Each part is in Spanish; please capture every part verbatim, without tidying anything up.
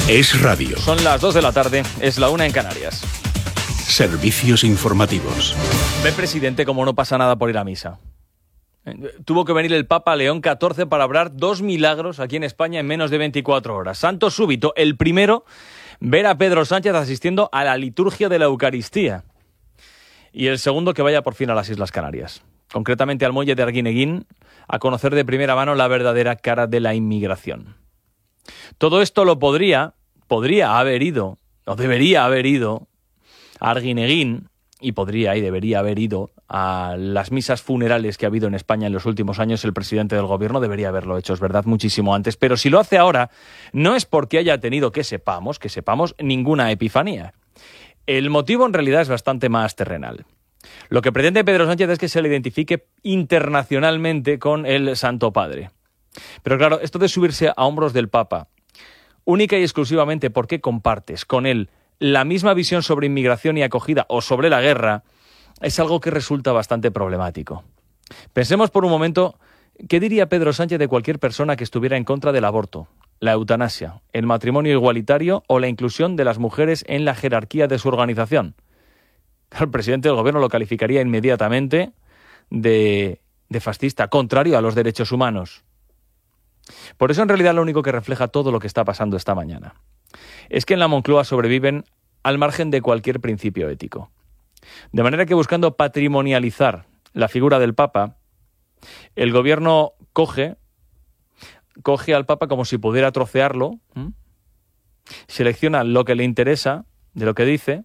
Es radio. Son las dos de la tarde, es la una en Canarias. Servicios informativos. Ve, presidente, como no pasa nada por ir a misa. Tuvo que venir el Papa León catorce para hablar dos milagros aquí en España en menos de veinticuatro horas. Santo súbito. El primero, ver a Pedro Sánchez asistiendo a la liturgia de la Eucaristía. Y el segundo, que vaya por fin a las Islas Canarias. Concretamente al muelle de Arguineguín, a conocer de primera mano la verdadera cara de la inmigración. Todo esto lo podría, podría haber ido, o debería haber ido, a Arguineguín, y podría y debería haber ido a las misas funerales que ha habido en España en los últimos años. El presidente del gobierno debería haberlo hecho, es verdad, muchísimo antes. Pero si lo hace ahora, no es porque haya tenido, que sepamos, que sepamos, ninguna epifanía. El motivo en realidad es bastante más terrenal. Lo que pretende Pedro Sánchez es que se le identifique internacionalmente con el Santo Padre. Pero claro, esto de subirse a hombros del Papa, única y exclusivamente porque compartes con él la misma visión sobre inmigración y acogida o sobre la guerra, es algo que resulta bastante problemático. Pensemos por un momento, ¿qué diría Pedro Sánchez de cualquier persona que estuviera en contra del aborto, la eutanasia, el matrimonio igualitario o la inclusión de las mujeres en la jerarquía de su organización? El presidente del gobierno lo calificaría inmediatamente de, de fascista, contrario a los derechos humanos. Por eso en realidad lo único que refleja todo lo que está pasando esta mañana es que en la Moncloa sobreviven al margen de cualquier principio ético. De manera que, buscando patrimonializar la figura del Papa, el gobierno coge, coge al Papa como si pudiera trocearlo, ¿m? selecciona lo que le interesa de lo que dice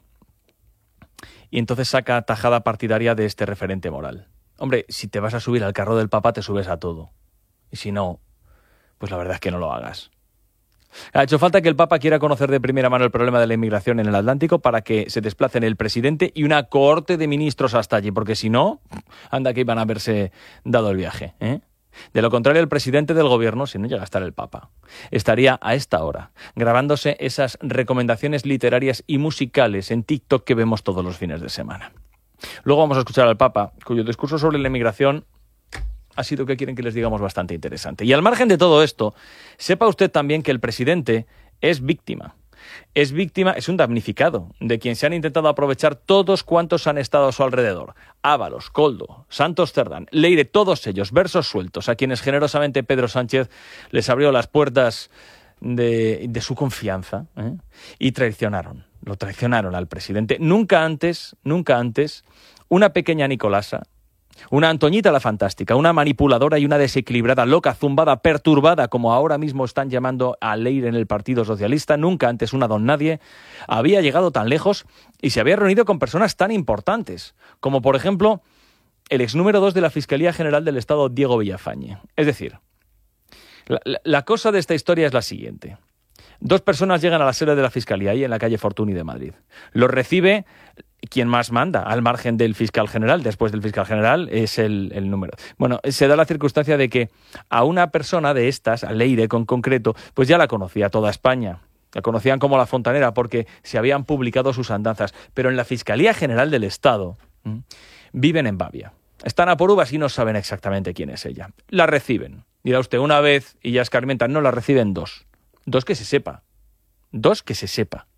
y entonces saca tajada partidaria de este referente moral. Hombre, si te vas a subir al carro del Papa, te subes a todo. Y si no, pues la verdad es que no lo hagas. Ha hecho falta que el Papa quiera conocer de primera mano el problema de la inmigración en el Atlántico para que se desplacen el presidente y una cohorte de ministros hasta allí, porque si no, anda que iban a haberse dado el viaje, ¿eh? De lo contrario, el presidente del gobierno, si no llega a estar el Papa, estaría a esta hora grabándose esas recomendaciones literarias y musicales en TikTok que vemos todos los fines de semana. Luego vamos a escuchar al Papa, cuyo discurso sobre la inmigración ha sido, que quieren que les digamos, bastante interesante. Y al margen de todo esto, sepa usted también que el presidente es víctima. Es víctima, es un damnificado de quien se han intentado aprovechar todos cuantos han estado a su alrededor. Ábalos, Koldo, Santos Cerdán, Leire, todos ellos, versos sueltos, a quienes generosamente Pedro Sánchez les abrió las puertas de, de su confianza, ¿eh? y traicionaron, lo traicionaron al presidente. Nunca antes, nunca antes, una pequeña Nicolasa, una Antoñita la fantástica, una manipuladora y una desequilibrada, loca, zumbada, perturbada, como ahora mismo están llamando a Leire en el Partido Socialista, nunca antes una don nadie había llegado tan lejos y se había reunido con personas tan importantes, como por ejemplo el ex número dos de la Fiscalía General del Estado, Diego Villafañe. Es decir, la, la, la cosa de esta historia es la siguiente. Dos personas llegan a la sede de la Fiscalía, ahí en la calle Fortuny de Madrid. Los recibe quien más manda, al margen del fiscal general. Después del fiscal general es el, el número. Bueno, se da la circunstancia de que a una persona de estas, a Leire con concreto, pues ya la conocía toda España. La conocían como la fontanera porque se habían publicado sus andanzas. Pero en la Fiscalía General del Estado ¿m? viven en Bavia. Están a por uvas y no saben exactamente quién es ella. La reciben. Dirá usted, una vez y ya escarmientan. No, la reciben dos. Dos que se sepa. Dos que se sepa.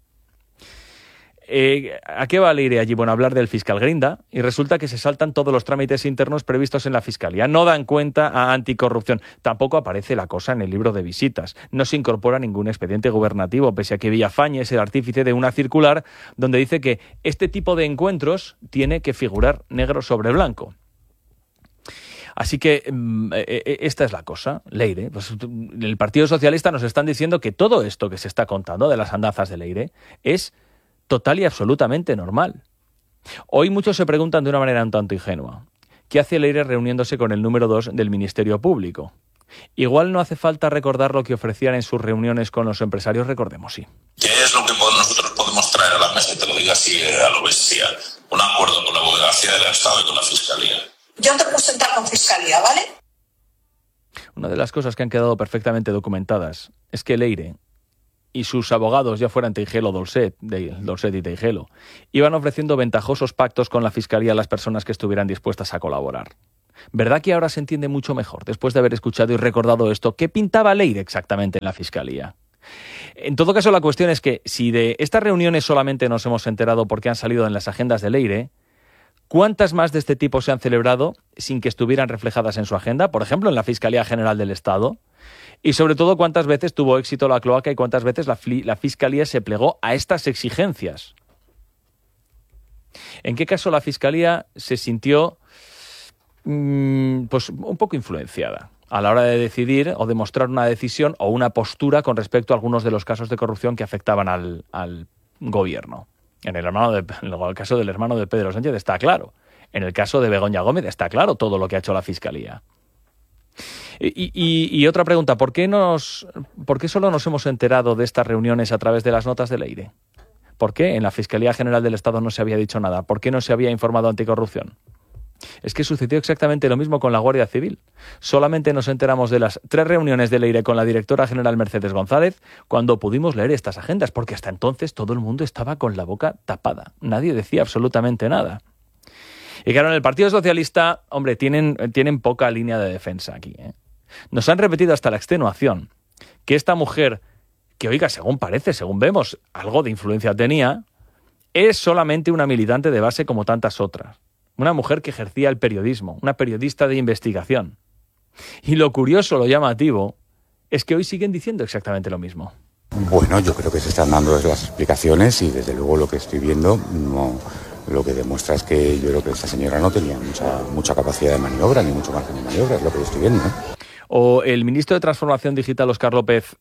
Eh, ¿A qué va Leire allí? Bueno, a hablar del fiscal Grinda, y resulta que se saltan todos los trámites internos previstos en la Fiscalía. No dan cuenta a anticorrupción. Tampoco aparece la cosa en el libro de visitas. No se incorpora ningún expediente gubernativo, pese a que Villafañe es el artífice de una circular donde dice que este tipo de encuentros tiene que figurar negro sobre blanco. Así que esta es la cosa, Leire. Pues el Partido Socialista nos están diciendo que todo esto que se está contando de las andanzas de Leire es total y absolutamente normal. Hoy muchos se preguntan de una manera un tanto ingenua, ¿qué hace Leire reuniéndose con el número dos del Ministerio Público? Igual no hace falta recordar lo que ofrecían en sus reuniones con los empresarios, recordemos, sí. ¿Qué es lo que nosotros podemos traer a la mesa? Y te lo digo así a lo bestia. Un acuerdo con la Abogacía del Estado y con la Fiscalía. Yo te puedo sentar con Fiscalía, ¿vale? Una de las cosas que han quedado perfectamente documentadas es que Leire y sus abogados, ya fueran Teijelo, Dolcet, de Dolcet y Teijelo, iban ofreciendo ventajosos pactos con la Fiscalía a las personas que estuvieran dispuestas a colaborar. ¿Verdad que ahora se entiende mucho mejor, después de haber escuchado y recordado esto, qué pintaba Leire exactamente en la Fiscalía? En todo caso, la cuestión es que si de estas reuniones solamente nos hemos enterado porque han salido en las agendas de Leire, ¿cuántas más de este tipo se han celebrado sin que estuvieran reflejadas en su agenda? Por ejemplo, en la Fiscalía General del Estado. Y sobre todo, ¿cuántas veces tuvo éxito la cloaca y cuántas veces la, la Fiscalía se plegó a estas exigencias? ¿En qué caso la Fiscalía se sintió mmm, pues, un poco influenciada a la hora de decidir o de mostrar una decisión o una postura con respecto a algunos de los casos de corrupción que afectaban al, al gobierno? En el, hermano de, en el caso del hermano de Pedro Sánchez está claro. En el caso de Begoña Gómez está claro todo lo que ha hecho la Fiscalía. Y, y, y otra pregunta, ¿por qué, nos, ¿por qué solo nos hemos enterado de estas reuniones a través de las notas de Leire? ¿Por qué en la Fiscalía General del Estado no se había dicho nada? ¿Por qué no se había informado anticorrupción? Es que sucedió exactamente lo mismo con la Guardia Civil. Solamente nos enteramos de las tres reuniones de Leire con la directora general Mercedes González cuando pudimos leer estas agendas, porque hasta entonces todo el mundo estaba con la boca tapada. Nadie decía absolutamente nada. Y claro, en el Partido Socialista, hombre, tienen, tienen poca línea de defensa aquí, ¿eh? Nos han repetido hasta la extenuación que esta mujer, que oiga, según parece, según vemos, algo de influencia tenía, es solamente una militante de base como tantas otras. Una mujer que ejercía el periodismo, una periodista de investigación. Y lo curioso, lo llamativo, es que hoy siguen diciendo exactamente lo mismo. Bueno, yo creo que se están dando las explicaciones y desde luego lo que estoy viendo no, lo que demuestra es que yo creo que esta señora no tenía mucha, mucha capacidad de maniobra ni mucho margen de maniobra, es lo que yo estoy viendo, ¿eh? O el ministro de Transformación Digital, Óscar López,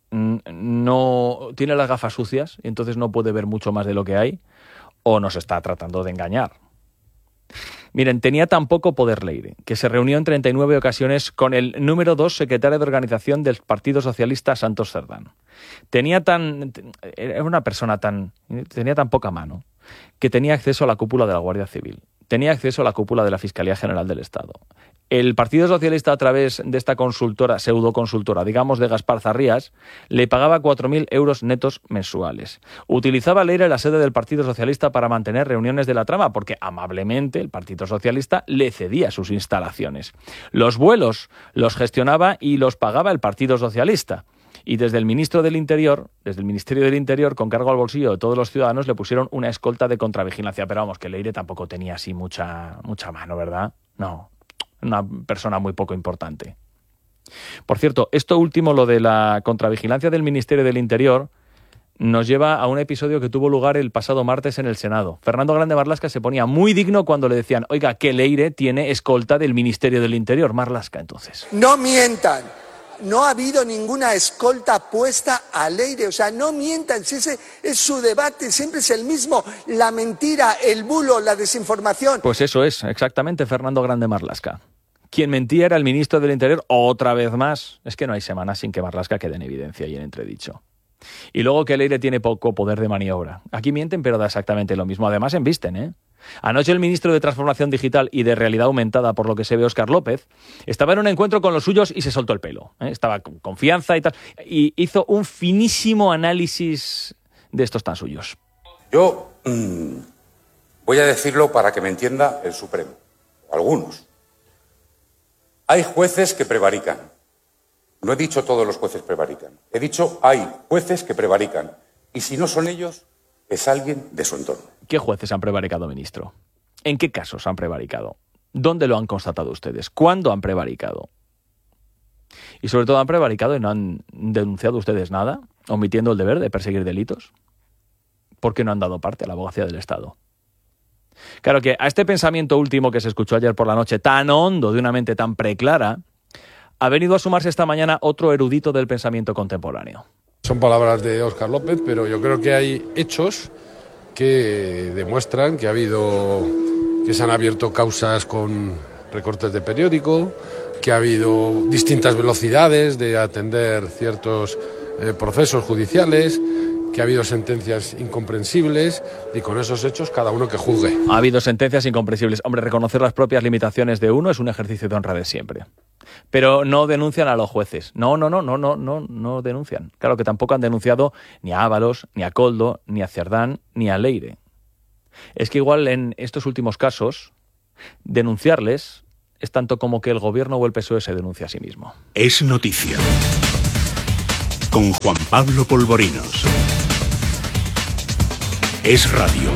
no tiene las gafas sucias y entonces no puede ver mucho más de lo que hay, o nos está tratando de engañar. Miren, tenía tan poco poder Leire que se reunió en treinta y nueve ocasiones con el número dos secretario de organización del Partido Socialista, Santos Cerdán. Tenía tan, era una persona tan, tenía tan poca mano que tenía acceso a la cúpula de la Guardia Civil, tenía acceso a la cúpula de la Fiscalía General del Estado. El Partido Socialista, a través de esta consultora, pseudoconsultora, digamos de Gaspar Zarrías, le pagaba cuatro mil euros netos mensuales. Utilizaba Leire la sede del Partido Socialista para mantener reuniones de la trama, porque amablemente el Partido Socialista le cedía sus instalaciones. Los vuelos los gestionaba y los pagaba el Partido Socialista. Y desde el ministro del Interior, desde el Ministerio del Interior, con cargo al bolsillo de todos los ciudadanos, le pusieron una escolta de contravigilancia. Pero vamos, que Leire tampoco tenía así mucha, mucha mano, ¿verdad? No. Una persona muy poco importante. Por cierto, esto último, lo de la contravigilancia del Ministerio del Interior, nos lleva a un episodio que tuvo lugar el pasado martes en el Senado. Fernando Grande Marlaska se ponía muy digno cuando le decían, oiga, que Leire tiene escolta del Ministerio del Interior. Marlaska, entonces. No mientan. No ha habido ninguna escolta puesta a Leire, o sea, no mientan, si ese es su debate, siempre es el mismo, la mentira, el bulo, la desinformación. Pues eso es, exactamente, Fernando Grande Marlaska. Quien mentía era el ministro del Interior, otra vez más. Es que no hay semana sin que Marlaska quede en evidencia y en entredicho. Y luego que Leire tiene poco poder de maniobra. Aquí mienten, pero da exactamente lo mismo. Además, embisten, ¿eh? Anoche el ministro de Transformación Digital y de Realidad Aumentada, por lo que se ve, Óscar López, estaba en un encuentro con los suyos y se soltó el pelo, ¿eh? Estaba con confianza y tal, y hizo un finísimo análisis de estos tan suyos. Yo mmm, voy a decirlo para que me entienda el Supremo, o algunos. Hay jueces que prevarican. No he dicho todos los jueces prevarican. He dicho hay jueces que prevarican. Y si no son ellos, es alguien de su entorno. ¿Qué jueces han prevaricado, ministro? ¿En qué casos han prevaricado? ¿Dónde lo han constatado ustedes? ¿Cuándo han prevaricado? Y sobre todo han prevaricado y no han denunciado ustedes nada, omitiendo el deber de perseguir delitos. ¿Por qué no han dado parte a la abogacía del Estado? Claro que a este pensamiento último que se escuchó ayer por la noche, tan hondo, de una mente tan preclara, ha venido a sumarse esta mañana otro erudito del pensamiento contemporáneo. Son palabras de Óscar López, pero yo creo que hay hechos que demuestran que ha habido, que se han abierto causas con recortes de periódico, que ha habido distintas velocidades de atender ciertos eh, procesos judiciales, que ha habido sentencias incomprensibles y con esos hechos cada uno que juzgue. Ha habido sentencias incomprensibles. Hombre, reconocer las propias limitaciones de uno es un ejercicio de honradez siempre. Pero no denuncian a los jueces. No, no, no, no, no, no, no denuncian. Claro que tampoco han denunciado ni a Ábalos, ni a Koldo, ni a Cerdán, ni a Leire. Es que igual en estos últimos casos, denunciarles es tanto como que el gobierno o el P S O E se denuncia a sí mismo. Es noticia. con Juan Pablo Polvorinos. Es Radio.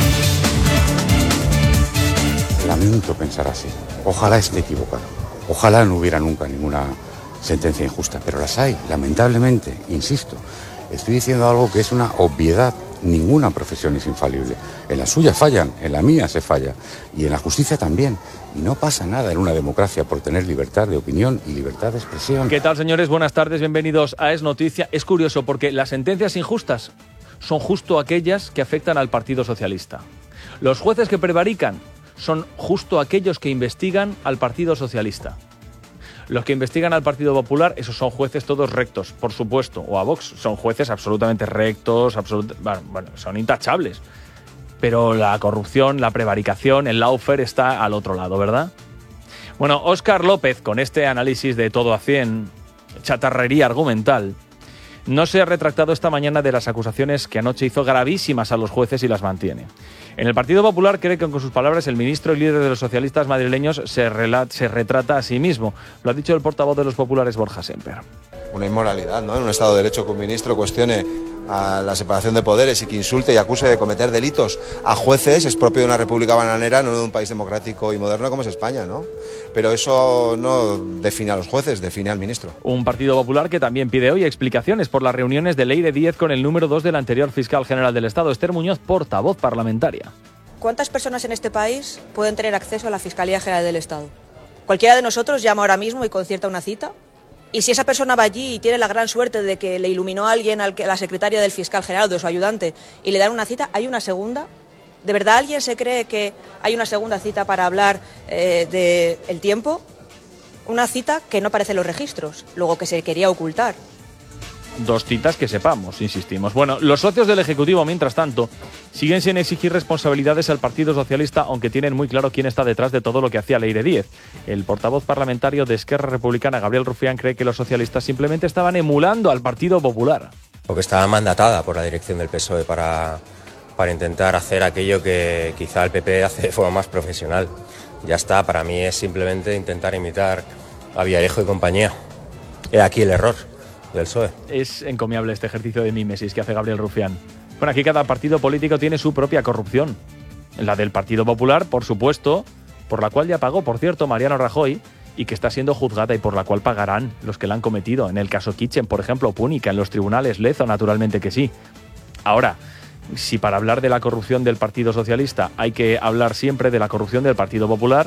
Lamento pensar así. Ojalá esté equivocado. Ojalá no hubiera nunca ninguna sentencia injusta, pero las hay, lamentablemente, insisto. Estoy diciendo algo que es una obviedad. Ninguna profesión es infalible. En la suya fallan, en la mía se falla. Y en la justicia también. Y no pasa nada en una democracia por tener libertad de opinión y libertad de expresión. ¿Qué tal, señores? Buenas tardes, bienvenidos a Es Noticia. Es curioso porque las sentencias injustas son justo aquellas que afectan al Partido Socialista. Los jueces que prevarican son justo aquellos que investigan al Partido Socialista. Los que investigan al Partido Popular, esos son jueces todos rectos, por supuesto, o a Vox, son jueces absolutamente rectos, absolut- bueno, bueno, son intachables. Pero la corrupción, la prevaricación, el lawfare está al otro lado, ¿verdad? Bueno, Óscar López, con este análisis de todo a cien, chatarrería argumental, no se ha retractado esta mañana de las acusaciones que anoche hizo gravísimas a los jueces y las mantiene. En el Partido Popular cree que con sus palabras el ministro y líder de los socialistas madrileños se, relat, se retrata a sí mismo. Lo ha dicho el portavoz de los populares, Borja Semper. Una inmoralidad, ¿no? En un Estado de Derecho que un ministro cuestione a la separación de poderes y que insulte y acuse de cometer delitos a jueces es propio de una república bananera, no de un país democrático y moderno como es España, ¿no? Pero eso no define a los jueces, define al ministro. Un Partido Popular que también pide hoy explicaciones por las reuniones de Leire Díez con el número dos del anterior fiscal general del Estado, Esther Muñoz, portavoz parlamentaria. ¿Cuántas personas en este país pueden tener acceso a la Fiscalía General del Estado? Cualquiera de nosotros llama ahora mismo y concierta una cita. Y si esa persona va allí y tiene la gran suerte de que le iluminó a alguien, a la secretaria del fiscal general, de su ayudante, y le dan una cita, ¿hay una segunda? ¿De verdad alguien se cree que hay una segunda cita para hablar eh, del tiempo? Una cita que no aparece en los registros, luego que se quería ocultar. Dos citas que sepamos, insistimos. Bueno, los socios del Ejecutivo, mientras tanto, siguen sin exigir responsabilidades al Partido Socialista, aunque tienen muy claro quién está detrás de todo lo que hacía Leire Díez. El portavoz parlamentario de Esquerra Republicana, Gabriel Rufián, cree que los socialistas simplemente estaban emulando al Partido Popular. Porque estaba mandatada por la dirección del P S O E para, para intentar hacer aquello que quizá el P P hace de forma más profesional. Ya está, para mí es simplemente intentar imitar a Villarejo y compañía. He aquí el error del P S O E. Es encomiable este ejercicio de mímesis que hace Gabriel Rufián. Bueno, aquí cada partido político tiene su propia corrupción. La del Partido Popular, por supuesto, por la cual ya pagó, por cierto, Mariano Rajoy, y que está siendo juzgada y por la cual pagarán los que la han cometido. En el caso Kitchen, por ejemplo, Púnica, en los tribunales, Lezo, naturalmente que sí. Ahora, si para hablar de la corrupción del Partido Socialista hay que hablar siempre de la corrupción del Partido Popular...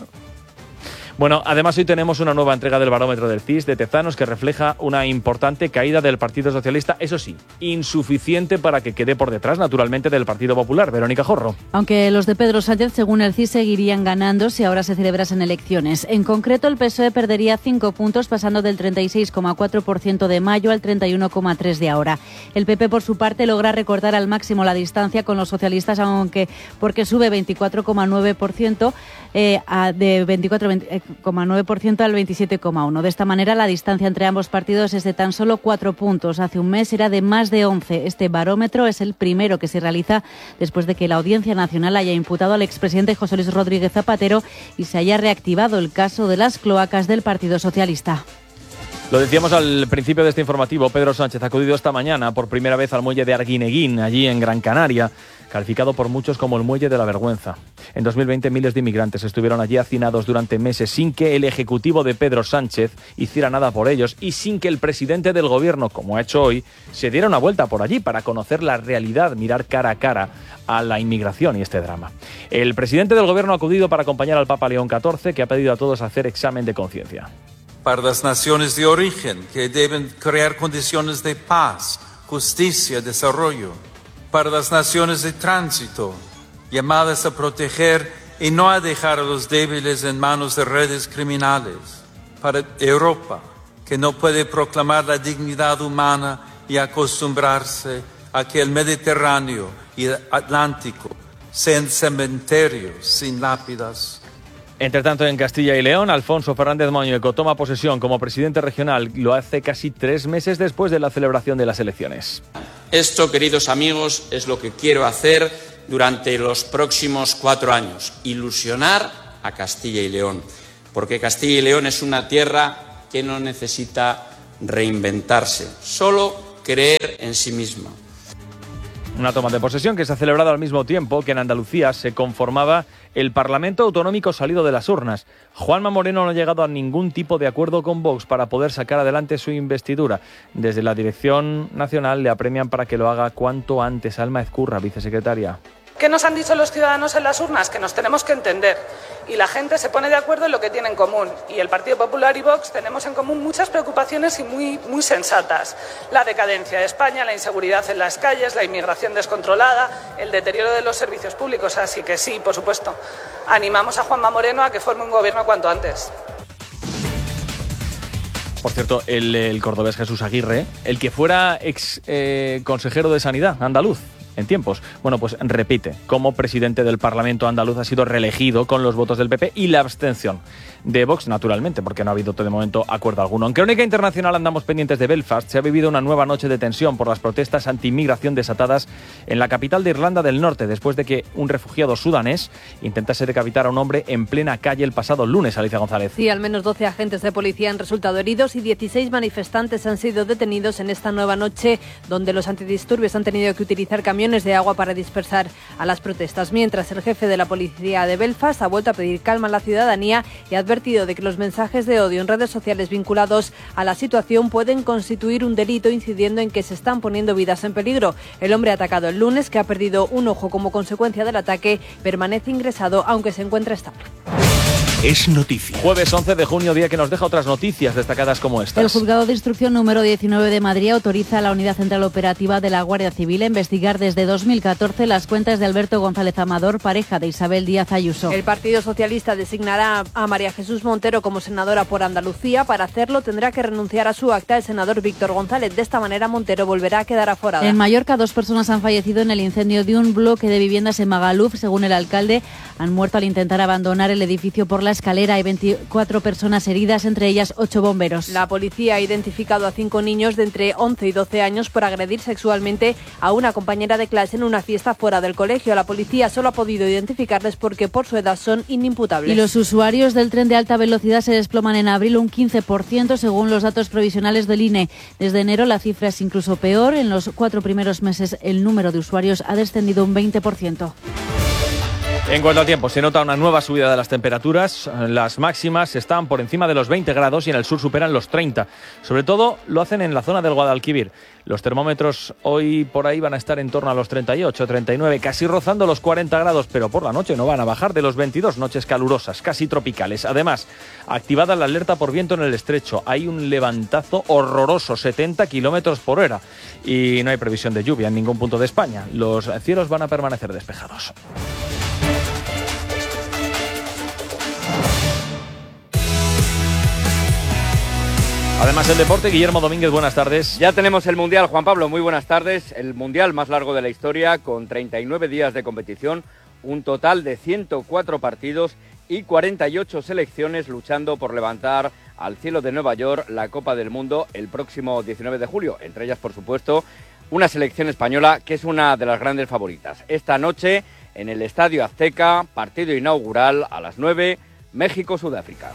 Bueno, además hoy tenemos una nueva entrega del barómetro del C I S de Tezanos que refleja una importante caída del Partido Socialista, eso sí, insuficiente para que quede por detrás, naturalmente, del Partido Popular. Verónica Jorro. Aunque los de Pedro Sánchez, según el C I S, seguirían ganando si ahora se celebrasen elecciones. En concreto, el P S O E perdería cinco puntos, pasando del treinta y seis coma cuatro por ciento de mayo al treinta y uno coma tres por ciento de ahora. El P P, por su parte, logra recortar al máximo la distancia con los socialistas, aunque porque sube veinticuatro coma nueve por ciento eh, a, de veinticuatro coma nueve por ciento al veintisiete coma uno por ciento. De esta manera, la distancia entre ambos partidos es de tan solo cuatro puntos. Hace un mes era de más de once. Este barómetro es el primero que se realiza después de que la Audiencia Nacional haya imputado al expresidente José Luis Rodríguez Zapatero y se haya reactivado el caso de las cloacas del Partido Socialista. Lo decíamos al principio de este informativo, Pedro Sánchez ha acudido esta mañana por primera vez al muelle de Arguineguín, allí en Gran Canaria, calificado por muchos como el muelle de la vergüenza. En dos mil veinte miles de inmigrantes estuvieron allí hacinados durante meses sin que el ejecutivo de Pedro Sánchez hiciera nada por ellos y sin que el presidente del gobierno, como ha hecho hoy, se diera una vuelta por allí para conocer la realidad, mirar cara a cara a la inmigración y este drama. El presidente del gobierno ha acudido para acompañar al Papa León catorce, que ha pedido a todos hacer examen de conciencia. Para las naciones de origen, que deben crear condiciones de paz, justicia, desarrollo. Para las naciones de tránsito, llamadas a proteger y no a dejar a los débiles en manos de redes criminales. Para Europa, que no puede proclamar la dignidad humana y acostumbrarse a que el Mediterráneo y el Atlántico sean cementerios sin lápidas. Entre tanto, en Castilla y León, Alfonso Fernández Mañueco toma posesión como presidente regional. Lo hace casi tres meses después de la celebración de las elecciones. Esto, queridos amigos, es lo que quiero hacer durante los próximos cuatro años. Ilusionar a Castilla y León. Porque Castilla y León es una tierra que no necesita reinventarse. Solo creer en sí misma. Una toma de posesión que se ha celebrado al mismo tiempo que en Andalucía se conformaba el Parlamento Autonómico salido de las urnas. Juanma Moreno no ha llegado a ningún tipo de acuerdo con Vox para poder sacar adelante su investidura. Desde la Dirección Nacional le apremian para que lo haga cuanto antes. Alma Ezcurra, vicesecretaria. ¿Qué nos han dicho los ciudadanos en las urnas? Que nos tenemos que entender. Y la gente se pone de acuerdo en lo que tiene en común. Y el Partido Popular y Vox tenemos en común muchas preocupaciones y muy, muy sensatas. La decadencia de España, la inseguridad en las calles, la inmigración descontrolada, el deterioro de los servicios públicos. Así que sí, por supuesto, animamos a Juanma Moreno a que forme un gobierno cuanto antes. Por cierto, el, el cordobés Jesús Aguirre, el que fuera ex eh, consejero de Sanidad andaluz en tiempos, bueno, pues repite como presidente del Parlamento andaluz, ha sido reelegido con los votos del P P y la abstención de Vox, naturalmente, porque no ha habido de momento acuerdo alguno. En Crónica Internacional andamos pendientes de Belfast. Se ha vivido una nueva noche de tensión por las protestas anti-inmigración desatadas en la capital de Irlanda del Norte, después de que un refugiado sudanés intentase decapitar a un hombre en plena calle el pasado lunes. Alicia González. Sí, al menos doce agentes de policía han resultado heridos y dieciséis manifestantes han sido detenidos en esta nueva noche, donde los antidisturbios han tenido que utilizar camiones de agua para dispersar a las protestas. Mientras, el jefe de la policía de Belfast ha vuelto a pedir calma a la ciudadanía y ha advertido de que los mensajes de odio en redes sociales vinculados a la situación pueden constituir un delito, incidiendo en que se están poniendo vidas en peligro. El hombre atacado el lunes, que ha perdido un ojo como consecuencia del ataque, permanece ingresado, aunque se encuentra estable. Es noticia. Jueves once de junio, día que nos deja otras noticias destacadas como estas. El Juzgado de Instrucción número diecinueve de Madrid autoriza a la Unidad Central Operativa de la Guardia Civil a investigar desde dos mil catorce las cuentas de Alberto González Amador, pareja de Isabel Díaz Ayuso. El Partido Socialista designará a María Jesús Montero como senadora por Andalucía. Para hacerlo tendrá que renunciar a su acta el senador Víctor González. De esta manera, Montero volverá a quedar aforada. En Mallorca, dos personas han fallecido en el incendio de un bloque de viviendas en Magaluf. Según el alcalde, han muerto al intentar abandonar el edificio por la escalera. Hay veinticuatro personas heridas, entre ellas ocho bomberos. La policía ha identificado a cinco niños de entre once y doce años por agredir sexualmente a una compañera de clase en una fiesta fuera del colegio. La policía solo ha podido identificarles porque por su edad son inimputables. Y los usuarios del tren de alta velocidad se desploman en abril un quince por ciento según los datos provisionales del I N E. Desde enero la cifra es incluso peor. En los cuatro primeros meses el número de usuarios ha descendido un veinte por ciento. En cuanto al tiempo, se nota una nueva subida de las temperaturas. Las máximas están por encima de los veinte grados y en el sur superan los treinta. Sobre todo lo hacen en la zona del Guadalquivir. Los termómetros hoy por ahí van a estar en torno a los treinta y ocho, treinta y nueve, casi rozando los cuarenta grados, pero por la noche no van a bajar de los veintidós. Noches calurosas, casi tropicales. Además, activada la alerta por viento en el estrecho. Hay un levantazo horroroso, setenta kilómetros por hora. Y no hay previsión de lluvia en ningún punto de España. Los cielos van a permanecer despejados. Además, el deporte, Guillermo Domínguez, buenas tardes. Ya tenemos el Mundial, Juan Pablo, muy buenas tardes. El Mundial más largo de la historia, con treinta y nueve días de competición, un total de ciento cuatro partidos y cuarenta y ocho selecciones luchando por levantar al cielo de Nueva York la Copa del Mundo el próximo diecinueve de julio. Entre ellas, por supuesto, una selección española que es una de las grandes favoritas. Esta noche, en el Estadio Azteca, partido inaugural a las nueve, México-Sudáfrica.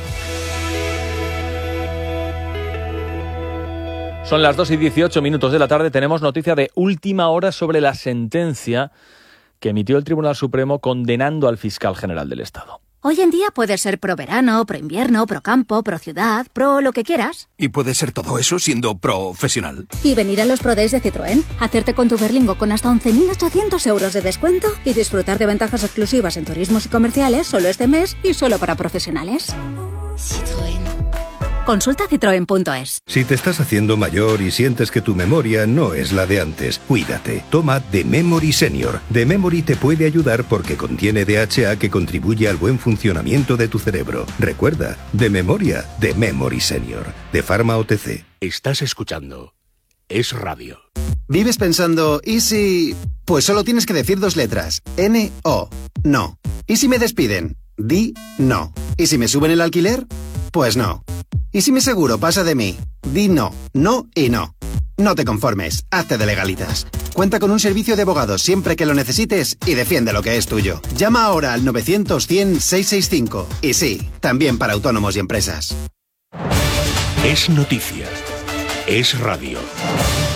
Son las dos y dieciocho minutos de la tarde. Tenemos noticia de última hora sobre la sentencia que emitió el Tribunal Supremo condenando al fiscal general del Estado. Hoy en día puedes ser pro verano, pro invierno, pro campo, pro ciudad, pro lo que quieras. Y puedes ser todo eso siendo profesional. Y venir a los Pro Days de Citroën, hacerte con tu Berlingo con hasta once mil ochocientos euros de descuento y disfrutar de ventajas exclusivas en turismos y comerciales solo este mes y solo para profesionales. Citroën. Consulta citroen punto es. Si te estás haciendo mayor y sientes que tu memoria no es la de antes, cuídate. Toma The Memory Senior. The Memory te puede ayudar porque contiene D H A que contribuye al buen funcionamiento de tu cerebro. Recuerda, de memoria, The Memory Senior. De Pharma O T C. Estás escuchando Es Radio. ¿Vives pensando, y si...? Pues solo tienes que decir dos letras. N O. No. ¿Y si me despiden? Di no. ¿Y si me suben el alquiler? Pues no. ¿Y si mi seguro pasa de mí? Di no, no y no. No te conformes, hazte de Legalitas. Cuenta con un servicio de abogados siempre que lo necesites y defiende lo que es tuyo. Llama ahora al novecientos cien seiscientos sesenta y cinco. Y sí, también para autónomos y empresas. Es noticia. Es radio.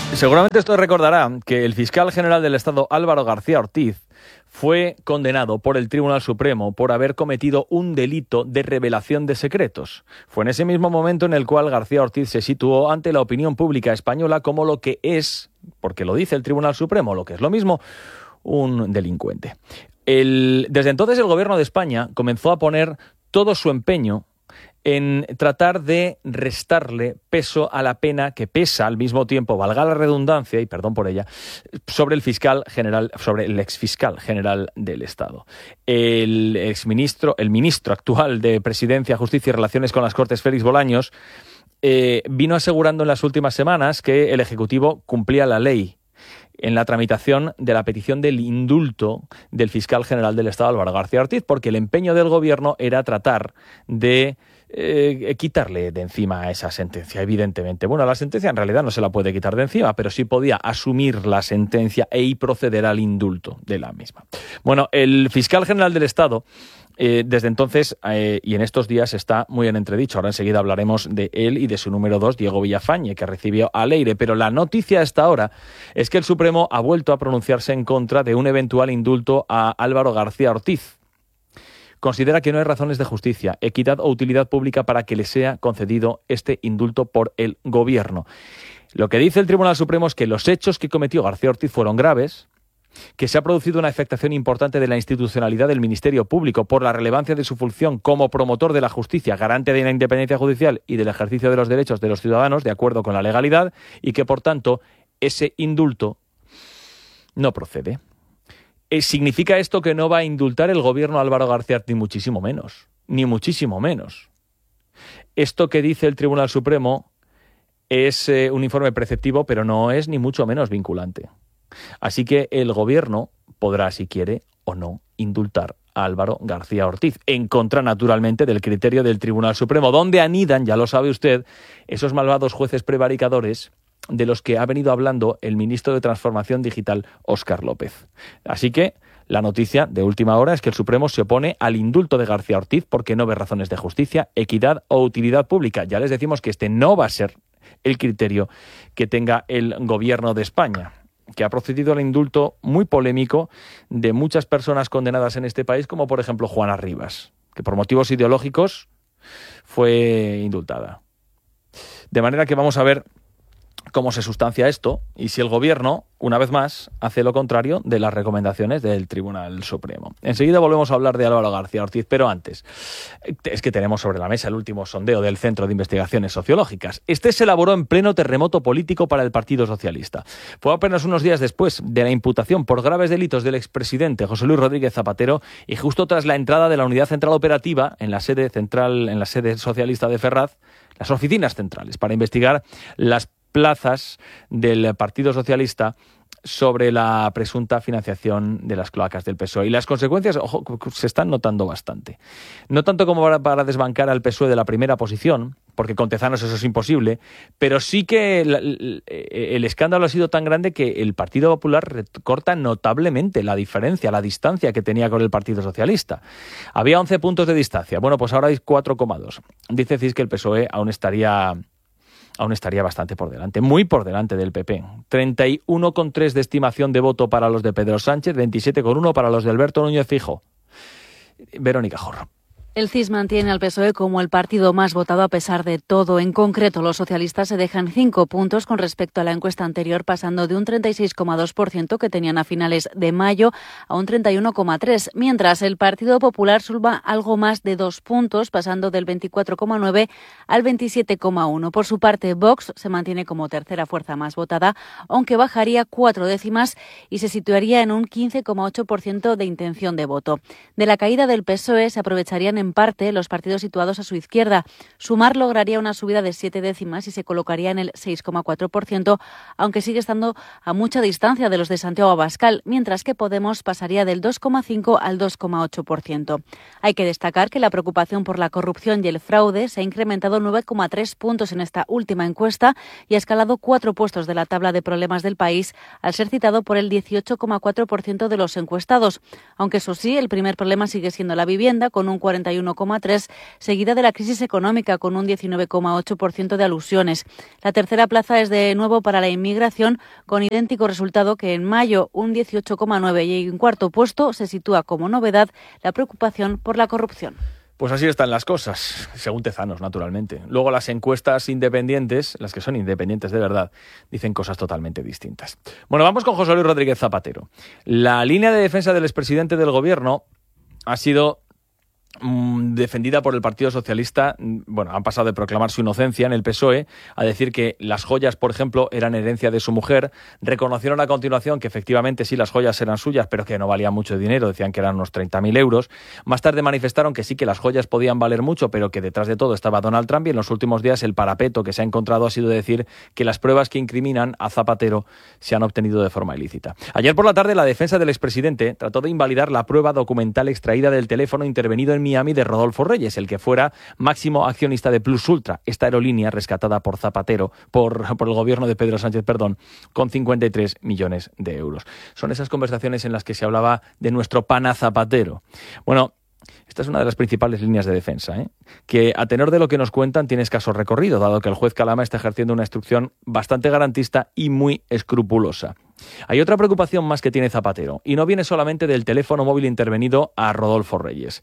Seguramente esto recordará que el fiscal general del Estado, Álvaro García Ortiz, fue condenado por el Tribunal Supremo por haber cometido un delito de revelación de secretos. Fue en ese mismo momento en el cual García Ortiz se situó ante la opinión pública española como lo que es, porque lo dice el Tribunal Supremo, lo que es lo mismo, un delincuente. El, desde entonces el Gobierno de España comenzó a poner todo su empeño en tratar de restarle peso a la pena que pesa al mismo tiempo, valga la redundancia, y perdón por ella, sobre el fiscal general, sobre el exfiscal general del Estado. El exministro, el ministro actual de Presidencia, Justicia y Relaciones con las Cortes, Félix Bolaños, eh, vino asegurando en las últimas semanas que el Ejecutivo cumplía la ley en la tramitación de la petición del indulto del fiscal general del Estado, Álvaro García Ortiz, porque el empeño del Gobierno era tratar de eh, quitarle de encima esa sentencia, evidentemente. Bueno, la sentencia en realidad no se la puede quitar de encima, pero sí podía asumir la sentencia e y proceder al indulto de la misma. Bueno, el fiscal general del Estado Eh, desde entonces eh, y en estos días está muy en entredicho. Ahora enseguida hablaremos de él y de su número dos, Diego Villafañe, que recibió a Leire. Pero la noticia hasta ahora es que el Supremo ha vuelto a pronunciarse en contra de un eventual indulto a Álvaro García Ortiz. Considera que no hay razones de justicia, equidad o utilidad pública para que le sea concedido este indulto por el Gobierno. Lo que dice el Tribunal Supremo es que los hechos que cometió García Ortiz fueron graves, que se ha producido una afectación importante de la institucionalidad del Ministerio Público por la relevancia de su función como promotor de la justicia, garante de la independencia judicial y del ejercicio de los derechos de los ciudadanos de acuerdo con la legalidad, y que, por tanto, ese indulto no procede. ¿Significa esto que no va a indultar el Gobierno a Álvaro García Ortiz? Ni muchísimo menos, ni muchísimo menos. Esto que dice el Tribunal Supremo es eh, un informe preceptivo, pero no es ni mucho menos vinculante. Así que el Gobierno podrá, si quiere o no, indultar a Álvaro García Ortiz, en contra, naturalmente, del criterio del Tribunal Supremo, donde anidan, ya lo sabe usted, esos malvados jueces prevaricadores de los que ha venido hablando el ministro de Transformación Digital, Óscar López. Así que la noticia de última hora es que el Supremo se opone al indulto de García Ortiz porque no ve razones de justicia, equidad o utilidad pública. Ya les decimos que este no va a ser el criterio que tenga el Gobierno de España, que ha procedido al indulto muy polémico de muchas personas condenadas en este país, como por ejemplo Juana Rivas, que por motivos ideológicos fue indultada. De manera que vamos a ver cómo se sustancia esto y si el Gobierno, una vez más, hace lo contrario de las recomendaciones del Tribunal Supremo. Enseguida volvemos a hablar de Álvaro García Ortiz, pero antes, es que tenemos sobre la mesa el último sondeo del Centro de Investigaciones Sociológicas. Este se elaboró en pleno terremoto político para el Partido Socialista. Fue apenas unos días después de la imputación por graves delitos del expresidente José Luis Rodríguez Zapatero y justo tras la entrada de la Unidad Central Operativa en la sede central, en la sede socialista de Ferraz, las oficinas centrales, para investigar las plazas del Partido Socialista sobre la presunta financiación de las cloacas del P S O E. Y las consecuencias, ojo, se están notando bastante. No tanto como para, para desbancar al P S O E de la primera posición, porque con Tezanos eso es imposible, pero sí que el, el, el escándalo ha sido tan grande que el Partido Popular recorta notablemente la diferencia, la distancia que tenía con el Partido Socialista. Había once puntos de distancia. Bueno, pues ahora hay cuatro coma dos. Dice Cis que el P S O E aún estaría... aún estaría bastante por delante, muy por delante del P P. treinta y uno coma tres de estimación de voto para los de Pedro Sánchez, veintisiete coma uno para los de Alberto Núñez Feijóo. Verónica Jorro. El C I S mantiene al P S O E como el partido más votado a pesar de todo. En concreto, los socialistas se dejan cinco puntos con respecto a la encuesta anterior, pasando de un treinta y seis coma dos por ciento que tenían a finales de mayo a un treinta y uno coma tres por ciento, mientras el Partido Popular suba algo más de dos puntos, pasando del veinticuatro coma nueve por ciento al veintisiete coma uno por ciento. Por su parte, Vox se mantiene como tercera fuerza más votada, aunque bajaría cuatro décimas y se situaría en un quince coma ocho por ciento de intención de voto. De la caída del P S O E se aprovecharían en parte los partidos situados a su izquierda. Sumar lograría una subida de siete décimas y se colocaría en el seis coma cuatro por ciento, aunque sigue estando a mucha distancia de los de Santiago Abascal, mientras que Podemos pasaría del dos coma cinco por ciento al dos coma ocho por ciento. Hay que destacar que la preocupación por la corrupción y el fraude se ha incrementado nueve coma tres puntos en esta última encuesta y ha escalado cuatro puestos de la tabla de problemas del país, al ser citado por el dieciocho coma cuatro por ciento de los encuestados. Aunque eso sí, el primer problema sigue siendo la vivienda, con un cuarenta y y uno coma tres por ciento, seguida de la crisis económica con un diecinueve coma ocho por ciento de alusiones. La tercera plaza es de nuevo para la inmigración, con idéntico resultado que en mayo, un dieciocho coma nueve por ciento, y en cuarto puesto se sitúa como novedad la preocupación por la corrupción. Pues así están las cosas, según Tezanos, naturalmente. Luego las encuestas independientes, las que son independientes de verdad, dicen cosas totalmente distintas. Bueno, vamos con José Luis Rodríguez Zapatero. La línea de defensa del expresidente del Gobierno ha sido mmm, defendida por el Partido Socialista. Bueno, han pasado de proclamar su inocencia en el P S O E a decir que las joyas, por ejemplo, eran herencia de su mujer. Reconocieron a continuación que efectivamente sí, las joyas eran suyas, pero que no valían mucho dinero, decían que eran unos treinta mil euros. Más tarde manifestaron que sí, que las joyas podían valer mucho, pero que detrás de todo estaba Donald Trump, y en los últimos días el parapeto que se ha encontrado ha sido decir que las pruebas que incriminan a Zapatero se han obtenido de forma ilícita. Ayer por la tarde la defensa del expresidente trató de invalidar la prueba documental extraída del teléfono intervenido en Miami de Rodolfo Reyes, el que fuera máximo accionista de Plus Ultra, esta aerolínea rescatada por Zapatero, por, por el gobierno de Pedro Sánchez, perdón, con cincuenta y tres millones de euros. Son esas conversaciones en las que se hablaba de nuestro pana Zapatero. Bueno, esta es una de las principales líneas de defensa, ¿eh? Que a tenor de lo que nos cuentan tiene escaso recorrido, dado que el juez Calama está ejerciendo una instrucción bastante garantista y muy escrupulosa. Hay otra preocupación más que tiene Zapatero, y no viene solamente del teléfono móvil intervenido a Rodolfo Reyes.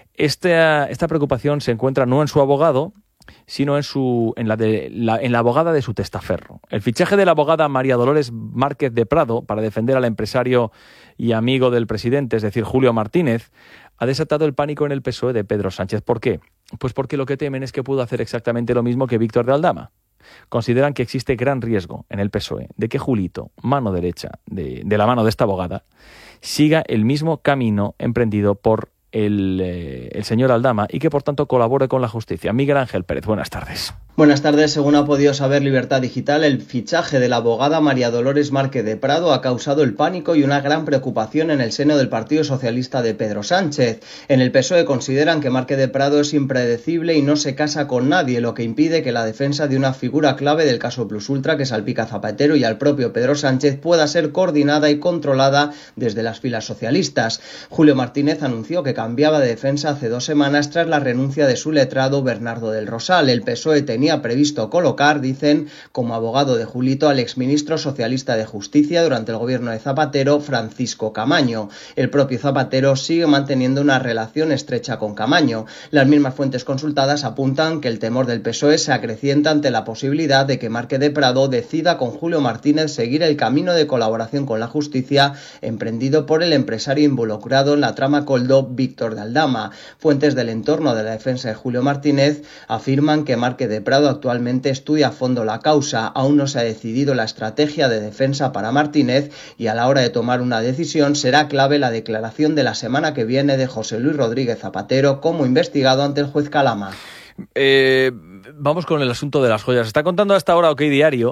Esta, esta preocupación se encuentra no en su abogado, sino en, su, en, la de, la, en la abogada de su testaferro. El fichaje de la abogada María Dolores Márquez de Prado para defender al empresario y amigo del presidente, es decir, Julio Martínez, ha desatado el pánico en el P S O E de Pedro Sánchez. ¿Por qué? Pues porque lo que temen es que pudo hacer exactamente lo mismo que Víctor de Aldama. Consideran que existe gran riesgo en el P S O E de que Julito, mano derecha de, de la mano de esta abogada, siga el mismo camino emprendido por el, eh, el señor Aldama, y que por tanto colabore con la justicia. Miguel Ángel Pérez, buenas tardes. Buenas tardes. Según ha podido saber Libertad Digital, el fichaje de la abogada María Dolores Márquez de Prado ha causado el pánico y una gran preocupación en el seno del Partido Socialista de Pedro Sánchez. En el P S O E consideran que Márquez de Prado es impredecible y no se casa con nadie, lo que impide que la defensa de una figura clave del caso Plus Ultra, que salpica a Zapatero y al propio Pedro Sánchez, pueda ser coordinada y controlada desde las filas socialistas. Julio Martínez anunció que cambiaba de defensa hace dos semanas tras la renuncia de su letrado Bernardo del Rosal. El P S O E tenía previsto colocar, dicen, como abogado de Julito al exministro socialista de Justicia durante el gobierno de Zapatero, Francisco Camaño. El propio Zapatero sigue manteniendo una relación estrecha con Camaño. Las mismas fuentes consultadas apuntan que el temor del P S O E se acrecienta ante la posibilidad de que Márquez de Prado decida con Julio Martínez seguir el camino de colaboración con la justicia emprendido por el empresario involucrado en la trama Coldo, Víctor de Aldama. Fuentes del entorno de la defensa de Julio Martínez afirman que Márquez de Prado actualmente estudia a fondo la causa. Aún no se ha decidido la estrategia de defensa para Martínez, y a la hora de tomar una decisión será clave la declaración de la semana que viene de José Luis Rodríguez Zapatero como investigado ante el juez Calama. Eh, vamos con el asunto de las joyas. Está contando hasta ahora OK Diario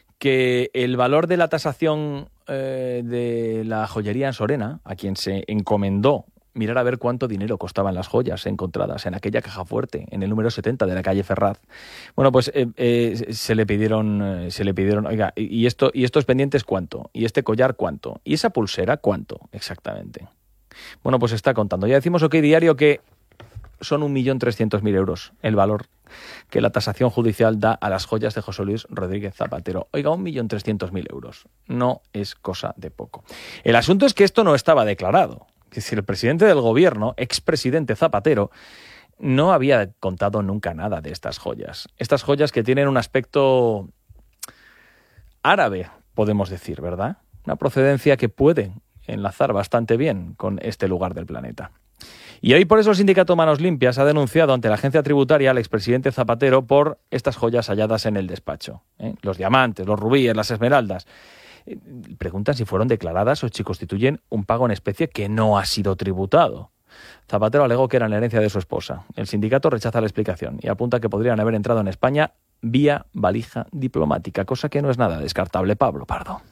que el valor de la tasación eh, de la joyería en Sorena, a quien se encomendó mirar a ver cuánto dinero costaban las joyas encontradas en aquella caja fuerte, en el número setenta de la calle Ferraz. Bueno, pues eh, eh, se le pidieron, eh, se le pidieron, oiga, y esto, y estos pendientes cuánto, y este collar cuánto, y esa pulsera cuánto, exactamente. Bueno, pues está contando. Ya decimos OK Diario que son un millón trescientos mil euros el valor que la tasación judicial da a las joyas de José Luis Rodríguez Zapatero. Oiga, un millón trescientos mil euros. No es cosa de poco. El asunto es que esto no estaba declarado. Es decir, el presidente del gobierno, expresidente Zapatero, no había contado nunca nada de estas joyas. Estas joyas que tienen un aspecto árabe, podemos decir, ¿verdad? Una procedencia que puede enlazar bastante bien con este lugar del planeta. Y hoy por eso el sindicato Manos Limpias ha denunciado ante la agencia tributaria al expresidente Zapatero por estas joyas halladas en el despacho, ¿eh? Los diamantes, los rubíes, las esmeraldas. Preguntan si fueron declaradas o si constituyen un pago en especie que no ha sido tributado. Zapatero alegó que eran la herencia de su esposa. El sindicato rechaza la explicación y apunta que podrían haber entrado en España vía valija diplomática, cosa que no es nada descartable. Pablo Pardo.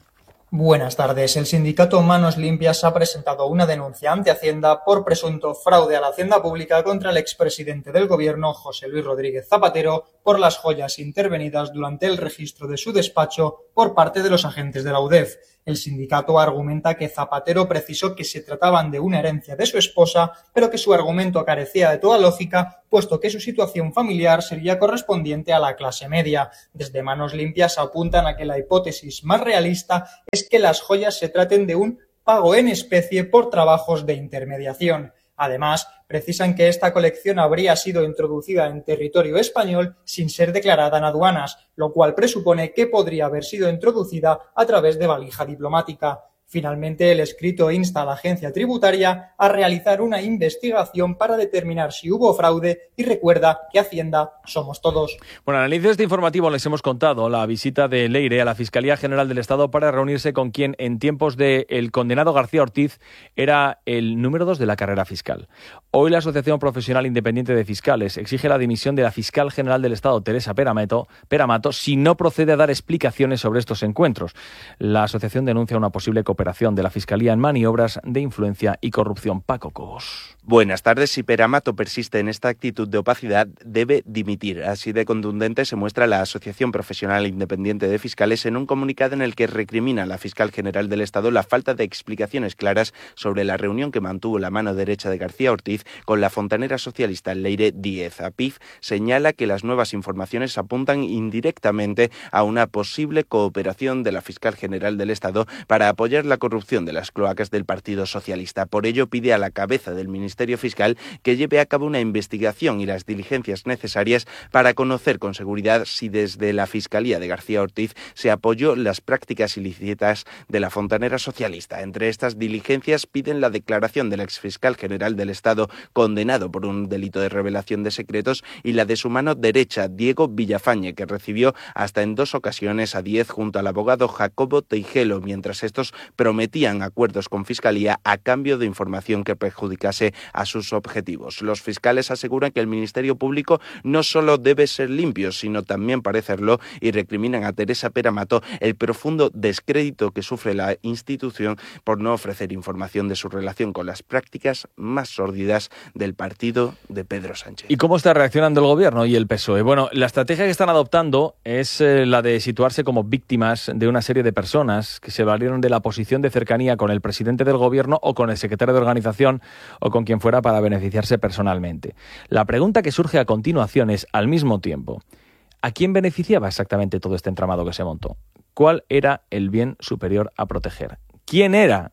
Buenas tardes. El sindicato Manos Limpias ha presentado una denuncia ante Hacienda por presunto fraude a la hacienda pública contra el expresidente del gobierno, José Luis Rodríguez Zapatero, por las joyas intervenidas durante el registro de su despacho por parte de los agentes de la U D E F. El sindicato argumenta que Zapatero precisó que se trataban de una herencia de su esposa, pero que su argumento carecía de toda lógica, puesto que su situación familiar sería correspondiente a la clase media. Desde Manos Limpias apuntan a que la hipótesis más realista es que las joyas se traten de un pago en especie por trabajos de intermediación. Además, precisan que esta colección habría sido introducida en territorio español sin ser declarada en aduanas, lo cual presupone que podría haber sido introducida a través de valija diplomática. Finalmente, el escrito insta a la agencia tributaria a realizar una investigación para determinar si hubo fraude y recuerda que Hacienda somos todos. Bueno, al inicio de este informativo les hemos contado la visita de Leire a la Fiscalía General del Estado para reunirse con quien en tiempos del condenado García Ortiz era el número dos de la carrera fiscal. Hoy la Asociación Profesional Independiente de Fiscales exige la dimisión de la Fiscal General del Estado, Teresa Peramato, Peramato, si no procede a dar explicaciones sobre estos encuentros. La asociación denuncia una posible cooperación operación de la Fiscalía en maniobras de influencia y corrupción. Paco Cobos. Buenas tardes. Si Peramato persiste en esta actitud de opacidad, debe dimitir. Así de contundente se muestra la Asociación Profesional Independiente de Fiscales en un comunicado en el que recrimina a la Fiscal General del Estado la falta de explicaciones claras sobre la reunión que mantuvo la mano derecha de García Ortiz con la fontanera socialista Leire Díez. A P I F señala que las nuevas informaciones apuntan indirectamente a una posible cooperación de la Fiscal General del Estado para apoyar la corrupción de las cloacas del Partido Socialista. Por ello, pide a la cabeza del Ministerio Fiscal que lleve a cabo una investigación y las diligencias necesarias para conocer con seguridad si desde la Fiscalía de García Ortiz se apoyó las prácticas ilícitas de la fontanera socialista. Entre estas diligencias piden la declaración del exfiscal general del Estado condenado por un delito de revelación de secretos y la de su mano derecha, Diego Villafañe, que recibió hasta en dos ocasiones a Díez junto al abogado Jacobo Teijelo, mientras estos prometían acuerdos con Fiscalía a cambio de información que perjudicase a sus objetivos. Los fiscales aseguran que el Ministerio Público no solo debe ser limpio, sino también parecerlo, y recriminan a Teresa Peramato el profundo descrédito que sufre la institución por no ofrecer información de su relación con las prácticas más sórdidas del partido de Pedro Sánchez. ¿Y cómo está reaccionando el Gobierno y el P S O E? Bueno, la estrategia que están adoptando es eh, la de situarse como víctimas de una serie de personas que se valieron de la posición de cercanía con el presidente del Gobierno o con el secretario de organización o con quien fuera para beneficiarse personalmente. La pregunta que surge a continuación es, al mismo tiempo, ¿a quién beneficiaba exactamente todo este entramado que se montó? ¿Cuál era el bien superior a proteger? ¿Quién era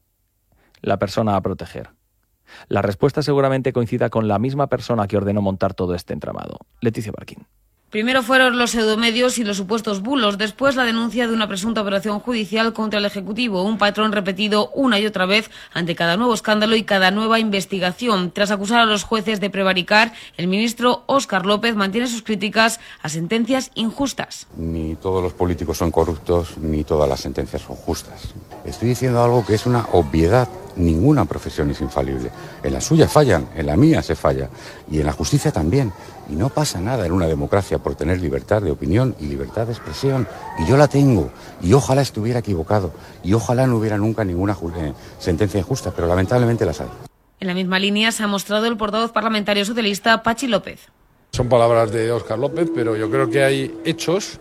la persona a proteger? La respuesta seguramente coincida con la misma persona que ordenó montar todo este entramado, Leticia Barquín. Primero fueron los pseudomedios y los supuestos bulos, después la denuncia de una presunta operación judicial contra el Ejecutivo, un patrón repetido una y otra vez ante cada nuevo escándalo y cada nueva investigación. Tras acusar a los jueces de prevaricar, el ministro Óscar López mantiene sus críticas a sentencias injustas. Ni todos los políticos son corruptos, ni todas las sentencias son justas. Estoy diciendo algo que es una obviedad. Ninguna profesión es infalible. En la suya fallan, en la mía se falla. Y en la justicia también. Y no pasa nada en una democracia por tener libertad de opinión y libertad de expresión. Y yo la tengo. Y ojalá estuviera equivocado. Y ojalá no hubiera nunca ninguna eh, sentencia injusta. Pero lamentablemente las hay. En la misma línea se ha mostrado el portavoz parlamentario socialista Pachi López. Son palabras de Óscar López, pero yo creo que hay hechos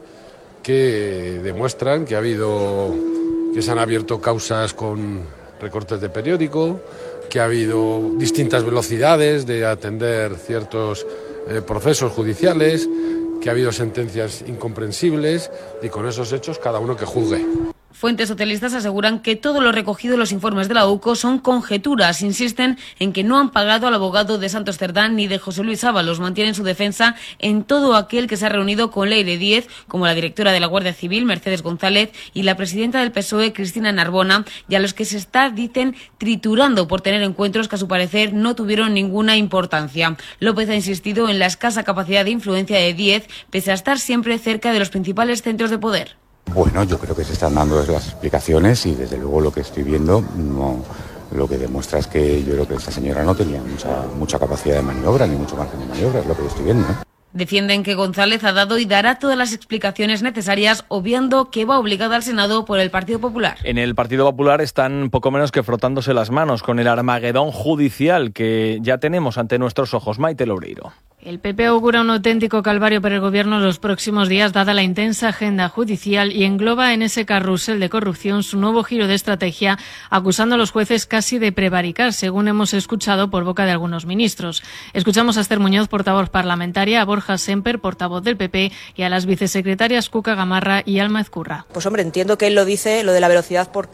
que demuestran que ha habido, que se han abierto causas con recortes de periódico, que ha habido distintas velocidades de atender ciertos eh, procesos judiciales, que ha habido sentencias incomprensibles y con esos hechos cada uno que juzgue. Fuentes socialistas aseguran que todo lo recogido en los informes de la U C O son conjeturas. Insisten en que no han pagado al abogado de Santos Cerdán ni de José Luis Ábalos. Mantienen su defensa en todo aquel que se ha reunido con Leire Díez, como la directora de la Guardia Civil, Mercedes González, y la presidenta del P S O E, Cristina Narbona, y a los que se está, dicen, triturando por tener encuentros que a su parecer no tuvieron ninguna importancia. López ha insistido en la escasa capacidad de influencia de Díez, pese a estar siempre cerca de los principales centros de poder. Bueno, yo creo que se están dando las explicaciones y desde luego lo que estoy viendo no, lo que demuestra es que yo creo que esta señora no tenía mucha, mucha capacidad de maniobra ni mucho margen de maniobra, es lo que yo estoy viendo, ¿eh? Defienden que González ha dado y dará todas las explicaciones necesarias, obviando que va obligado al Senado por el Partido Popular. En el Partido Popular están poco menos que frotándose las manos con el armagedón judicial que ya tenemos ante nuestros ojos. Maite Loureiro. El P P augura un auténtico calvario para el Gobierno los próximos días, dada la intensa agenda judicial, y engloba en ese carrusel de corrupción su nuevo giro de estrategia, acusando a los jueces casi de prevaricar, según hemos escuchado por boca de algunos ministros. Escuchamos a Esther Muñoz, portavoz parlamentaria, a Borja Semper, portavoz del P P, y a las vicesecretarias Cuca Gamarra y Alma Ezcurra. Pues hombre, entiendo que él lo dice, lo de la velocidad, porque